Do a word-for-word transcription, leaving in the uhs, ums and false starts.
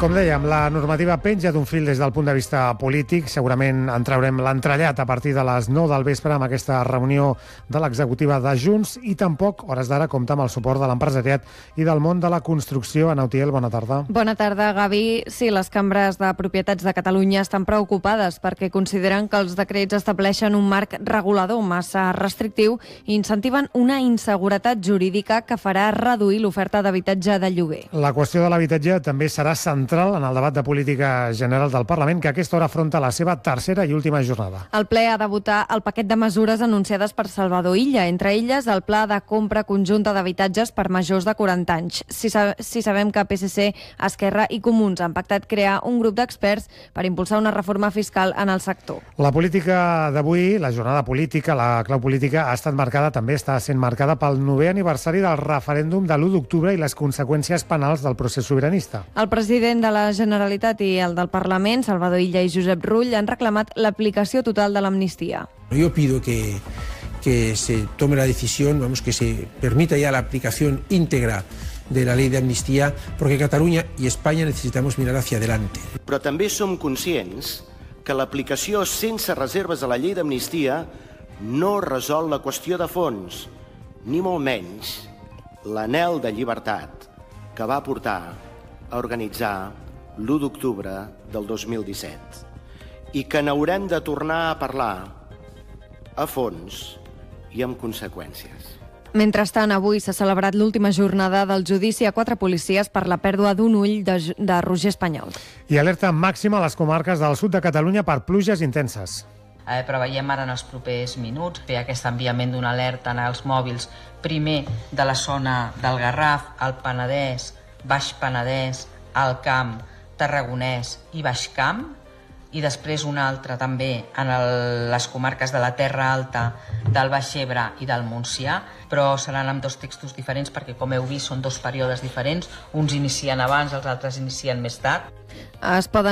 Com dèiem, la normativa penja d'un fil des del punt de vista polític. Segurament en traurem l'entrellat a partir de les nou del vespre amb aquesta reunió de l'executiva de Junts i tampoc, hores d'ara, compta amb el suport de l'empresariat i del món de la construcció. Ana Utiel, bona tarda. Bona tarda, Gavi. Sí, les cambres de propietats de Catalunya estan preocupades perquè consideren que els decrets estableixen un marc regulador massa restrictiu i incentiven una inseguretat jurídica que farà reduir l'oferta d'habitatge de lloguer. La qüestió de l'habitatge també serà central en el debat de política general del Parlament, que a aquesta hora afronta la seva tercera i última jornada. El ple ha de votar el paquet de mesures anunciades per Salvador Illa, entre elles el pla de compra conjunta d'habitatges per majors de quaranta anys. Si, sa si sabem que P S C, Esquerra i Comuns han pactat crear un grup d'experts per impulsar una reforma fiscal en el sector. La política d'avui, la jornada política, la clau política, ha estat marcada, també està sent marcada pel novè aniversari del referèndum de l'u d'octubre i les conseqüències penals del procés sobiranista. El president de la Generalitat i el del Parlament, Salvador Illa i Josep Rull, han reclamat l'aplicació total de l'amnistia. Yo pido que, que se tome la decisión, vamos, que se permita ya la aplicación íntegra de la ley de amnistía, porque Cataluña y España necesitamos mirar hacia adelante. Però també som conscients que l'aplicació sense reserves a la llei d'amnistia no resol la qüestió de fons, ni molt menys l'anhel de llibertat que va portar a organitzar l'u d'octubre del dos mil disset i que n'haurem de tornar a parlar a fons i amb conseqüències. Mentrestant, avui s'ha celebrat l'última jornada del judici a quatre policies per la pèrdua d'un ull de, de Roger Espanyol. I alerta màxima a les comarques del sud de Catalunya per pluges intenses. Eh, preveiem ara en els propers minuts fer aquest enviament d'una alerta en els mòbils, primer de la zona del Garraf, el Penedès, Baix Penedès, Alt Camp, Tarragonès i Baix Camp, i després una altra també en el, les comarques de la Terra Alta, del Baix Ebre i del Montsià, però seran amb dos textos diferents perquè, com heu vist, són dos períodes diferents, uns inicien abans, els altres inicien més tard. Es poden